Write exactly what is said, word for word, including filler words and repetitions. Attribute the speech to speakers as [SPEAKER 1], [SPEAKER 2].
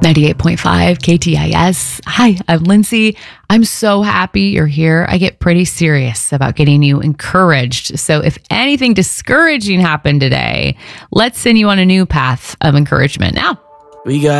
[SPEAKER 1] ninety-eight point five K T I S. Hi, I'm Lindsay. I'm so happy you're here. I get pretty serious about getting you encouraged. So if anything discouraging happened today, let's send you on a new path of encouragement now.
[SPEAKER 2] We got